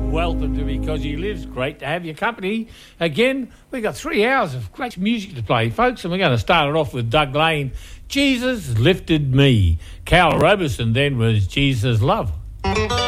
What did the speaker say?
welcome to Because He Lives. Great to have your company. Again, we've got 3 hours of great music to play, folks, and we're going to start it off with Doug Lane. Jesus Lifted Me. Carl Robeson then was Jesus Love.